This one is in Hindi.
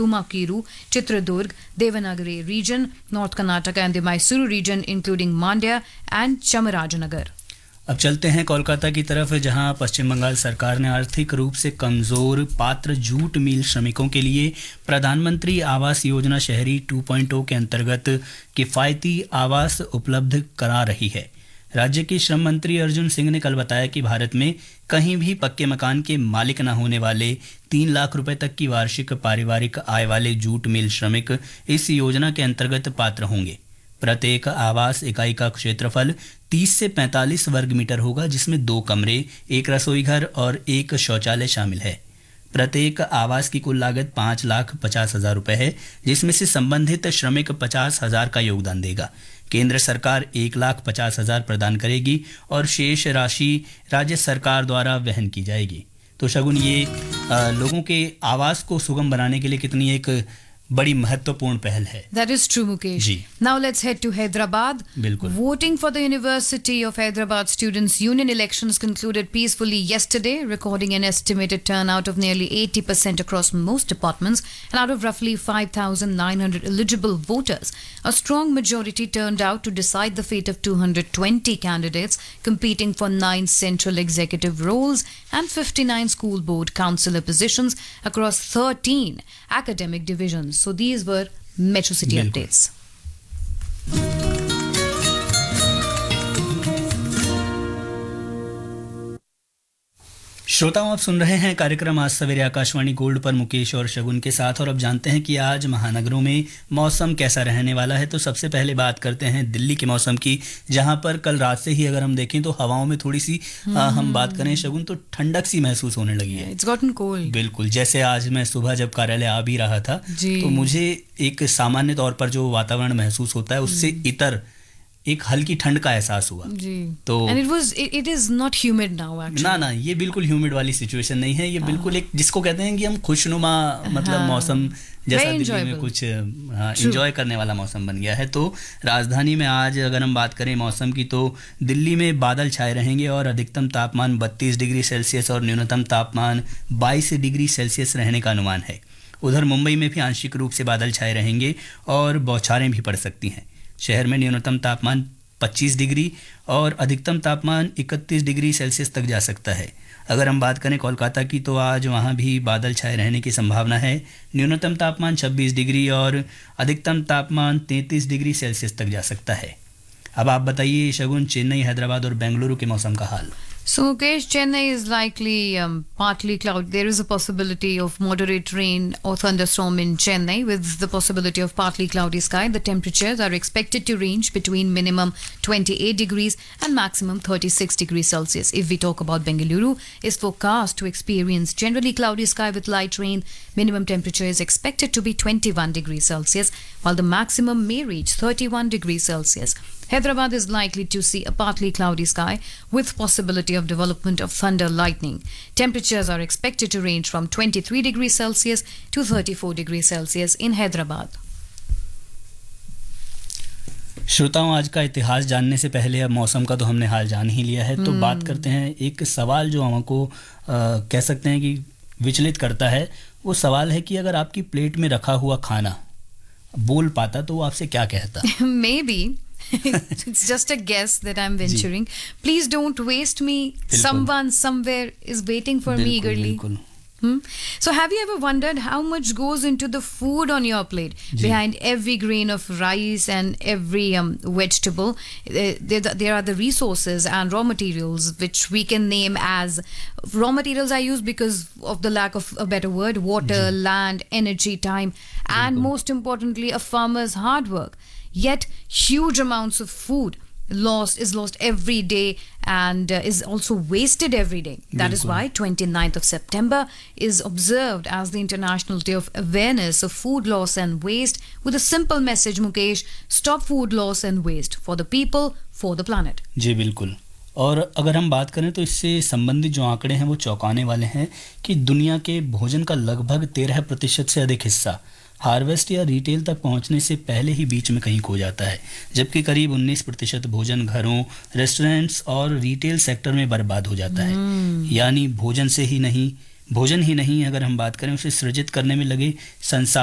Tumakuru, Chitradurg, Devanagari region, North Karnataka and the Mysuru region including Mandya and Chamarajanagar. अब चलते हैं कोलकाता की तरफ, जहां पश्चिम बंगाल सरकार ने आर्थिक रूप से कमज़ोर पात्र जूट मिल श्रमिकों के लिए प्रधानमंत्री आवास योजना शहरी 2.0 के अंतर्गत किफ़ायती आवास उपलब्ध करा रही है। राज्य के श्रम मंत्री अर्जुन सिंह ने कल बताया कि भारत में कहीं भी पक्के मकान के मालिक न होने वाले 3 लाख रुपए तक की वार्षिक पारिवारिक आय वाले जूट मिल श्रमिक इस योजना के अंतर्गत पात्र होंगे। प्रत्येक आवास इकाई का क्षेत्रफल 30 से 45 वर्ग मीटर होगा, जिसमें 2 कमरे, 1 रसोई घर और 1 शौचालय शामिल है। प्रत्येक आवास की कुल लागत 5,50,000 रुपये है, जिसमें से संबंधित श्रमिक 50,000 का योगदान देगा। केंद्र सरकार 1,50,000 प्रदान करेगी और शेष राशि राज्य सरकार द्वारा वहन की जाएगी। तो शगुन, ये लोगों के आवास को सुगम बनाने के लिए कितनी एक बड़ी महत्वपूर्ण पहल है। That is true, Mukesh. Ji. Now let's head to Hyderabad. बिल्कुल। Voting for the University of Hyderabad Students' Union elections concluded peacefully yesterday, recording an estimated turnout of nearly 80% across most departments, and out of roughly 5,900 eligible voters, a strong majority turned out to decide the fate of 220 candidates competing for 9 central executive roles and 59 school board councillor positions across 13 academic divisions. So these were Metro City updates. श्रोताओं, आप सुन रहे हैं कार्यक्रम आज सवेरे आकाशवाणी गोल्ड पर मुकेश और शगुन के साथ, और अब जानते हैं कि आज महानगरों में मौसम कैसा रहने वाला है। तो सबसे पहले बात करते हैं दिल्ली के मौसम की, जहां पर कल रात से ही अगर हम देखें तो हवाओं में थोड़ी सी हम बात करें शगुन, तो ठंडक सी महसूस होने लगी है। It's gotten cold. बिल्कुल, जैसे आज मैं सुबह जब कार्यालय आ भी रहा था तो मुझे एक सामान्य तौर पर जो वातावरण महसूस होता है उससे इतर एक हल्की ठंड का एहसास हुआ जी। तो it is not humid now actually. ना, ये बिल्कुल ह्यूमिड वाली सिचुएशन नहीं है। ये बिल्कुल एक जिसको कहते हैं कि हम खुशनुमा मतलब मौसम जैसा दिल्ली में कुछ एंजॉय करने वाला मौसम बन गया है। तो राजधानी में आज अगर हम बात करें मौसम की, तो दिल्ली में बादल छाए रहेंगे और अधिकतम तापमान 32 डिग्री सेल्सियस और न्यूनतम तापमान 22 डिग्री सेल्सियस रहने का अनुमान है। उधर मुंबई में भी आंशिक रूप से बादल छाए रहेंगे और बौछारें भी पड़ सकती हैं। शहर में न्यूनतम तापमान 25 डिग्री और अधिकतम तापमान 31 डिग्री सेल्सियस तक जा सकता है। अगर हम बात करें कोलकाता की, तो आज वहाँ भी बादल छाए रहने की संभावना है। न्यूनतम तापमान 26 डिग्री और अधिकतम तापमान 33 डिग्री सेल्सियस तक जा सकता है। अब आप बताइए शगुन, चेन्नई, हैदराबाद और बेंगलुरु के मौसम का हाल। So, Mukesh, Chennai is likely partly cloudy. There is a possibility of moderate rain or thunderstorm in Chennai with the possibility of partly cloudy sky. The temperatures are expected to range between minimum 28 degrees and maximum 36 degrees Celsius. If we talk about Bengaluru, is forecast to experience generally cloudy sky with light rain. Minimum temperature is expected to be 21 degrees Celsius, while the maximum may reach 31 degrees Celsius. Hyderabad is likely to see a partly cloudy sky with possibility of development of thunder lightning. Temperatures are expected to range from 23 degrees Celsius to 34 degrees Celsius in Hyderabad. श्रोताओं, आज का इतिहास जानने से पहले अब मौसम का तो हमने हाल जान ही लिया है, तो बात करते हैं एक सवाल जो हमको कह सकते हैं कि विचलित करता है। वो सवाल है कि अगर आपकी प्लेट में रखा हुआ खाना बोल पाता तो वो आपसे क्या कहता? Maybe. It's just a guess that I'm venturing. Please don't waste me. Someone somewhere is waiting for me eagerly. So have you ever wondered how much goes into the food on your plate? Behind every grain of rice and every vegetable, there are the resources and raw materials which we can name as raw materials I use because of the lack of a better word: water, land, energy, time, and most importantly, a farmer's hard work. Yet huge amounts of food is lost every day and is also wasted every day. That is why 29th of September is observed as the International Day of Awareness of Food Loss and Waste, with a simple message, Mukesh: stop food loss and waste, for the people, for the planet. जी बिल्कुल। और अगर हम बात करें तो इससे संबंधित जो आंकड़े हैं वो चौंकाने वाले हैं कि दुनिया के भोजन का लगभग 13% से अधिक हिस्सा हार्वेस्ट या रिटेल तक पहुंचने से पहले ही बीच में कहीं खो जाता है, जबकि करीब 19% भोजन घरों, रेस्टोरेंट्स और रिटेल सेक्टर में बर्बाद हो जाता है। यानी भोजन ही नहीं, अगर हम बात करें उसे सृजित करने में लगे संसाधन